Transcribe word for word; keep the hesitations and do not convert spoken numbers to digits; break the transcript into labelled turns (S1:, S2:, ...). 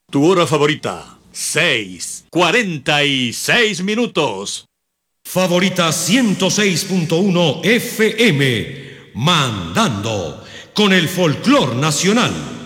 S1: Tu hora favorita, seis, cuarenta y seis minutos.
S2: Favorita ciento seis punto uno F M, mandando con el folclor nacional.